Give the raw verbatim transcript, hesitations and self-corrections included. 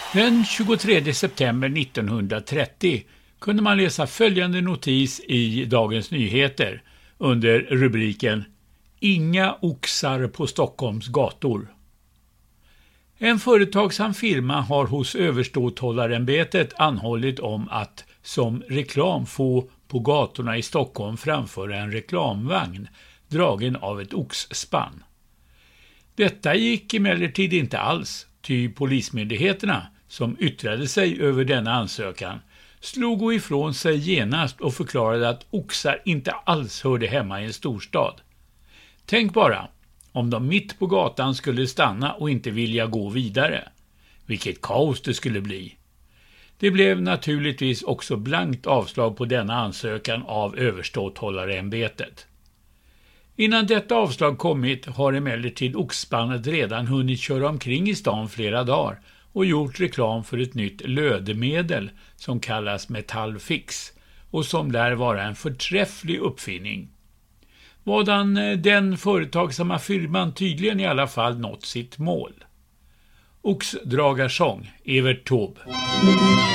Den tjugotredje september nittonhundratrettio kunde man läsa följande notis i Dagens Nyheter under rubriken Inga oxar på Stockholms gator. En företagsam firma har hos överståthållarämbetet anhållit om att som reklam få på gatorna i Stockholm framföra en reklamvagn dragen av ett oxspann. Detta gick emellertid inte alls, ty polismyndigheterna som yttrade sig över denna ansökan slog ifrån sig genast och förklarade att oxar inte alls hörde hemma i en storstad. Tänk bara, om de mitt på gatan skulle stanna och inte vilja gå vidare. Vilket kaos det skulle bli. Det blev naturligtvis också blankt avslag på denna ansökan av överståthållarämbetet. Innan detta avslag kommit har emellertid oxspannet redan hunnit köra omkring i stan flera dagar och gjort reklam för ett nytt lödemedel som kallas Metallfix och som lär vara en förträfflig uppfinning. Vadan den företagsamma firman tydligen i alla fall nått sitt mål. Oxdragarsång, Evert Taube.